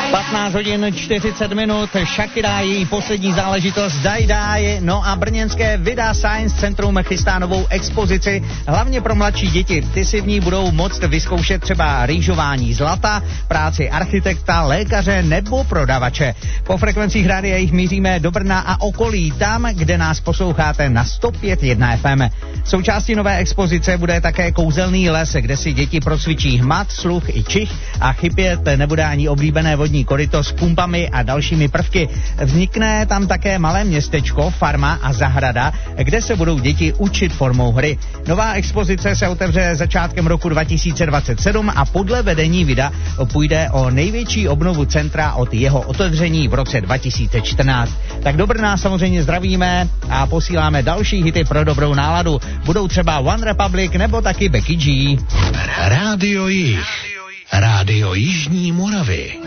15 hodin 40 minut, Shakira, její poslední záležitost Die Die, no a brněnské Vida Science Centrum chystá novou expozici, hlavně pro mladší děti. Ty si v ní budou moct vyzkoušet třeba rýžování zlata, práci architekta, lékaře nebo prodavače. Po frekvencích rádia jich míříme do Brna a okolí, tam, kde nás posloucháte na 105.1 FM. Součástí nové expozice bude také kouzelný les, kde si děti procvičí hmat, sluch i čich a chybět nebude ani oblíbené vodní koryto s pumpami a dalšími prvky. Vznikne tam také malé městečko, farma a zahrada, kde se budou děti učit formou hry. Nová expozice se otevře začátkem roku 2027 a podle vedení Vida půjde o největší obnovu centra od jeho otevření v roce 2014. Tak do Brna samozřejmě zdravíme a posíláme další hity pro dobrou náladu. Budou třeba One Republic nebo taky Becky G. Rádio Jih. Rádio Jižní Moravy.